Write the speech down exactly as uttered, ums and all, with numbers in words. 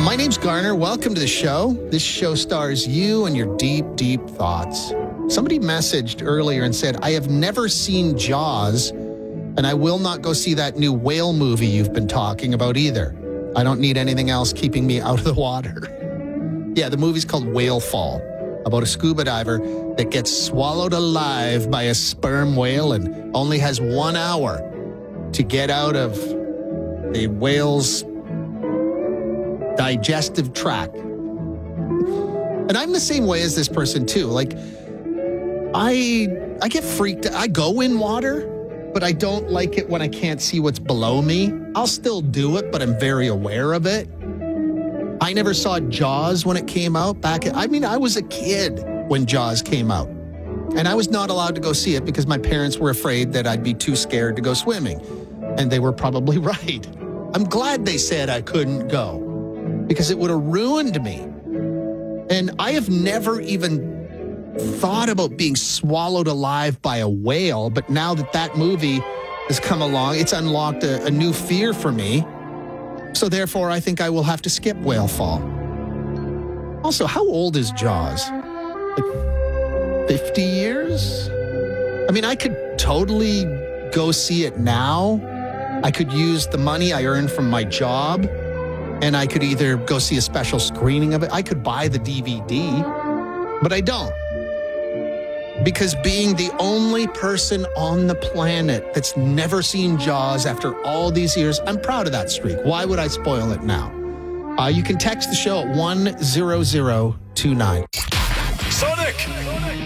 My name's Garner. Welcome to the show. This show stars you and your deep, deep thoughts. Somebody messaged earlier and said, I have never seen Jaws, and I will not go see that new whale movie you've been talking about either. I don't need anything else keeping me out of the water. Yeah, the movie's called Whale Fall, about a scuba diver that gets swallowed alive by a sperm whale and only has one hour to get out of the whale's digestive tract. And I'm the same way as this person too. Like, I I get freaked. I go in water, but I don't like it when I can't see what's below me. I'll still do it, but I'm very aware of it. I never saw Jaws when it came out back. At, I mean, I was a kid when Jaws came out, and I was not allowed to go see it because my parents were afraid that I'd be too scared to go swimming, and they were probably right. I'm glad they said I couldn't go, because it would have ruined me. And I have never even thought about being swallowed alive by a whale, but now that that movie has come along, it's unlocked a, a new fear for me. So therefore, I think I will have to skip Whale Fall. Also, how old is Jaws? Like fifty years? I mean, I could totally go see it now. I could use the money I earned from my job, and I could either go see a special screening of it. I could buy the D V D, but I don't. Because being the only person on the planet that's never seen Jaws after all these years, I'm proud of that streak. Why would I spoil it now? Uh, you can text the show at one zero zero two nine. Sonic!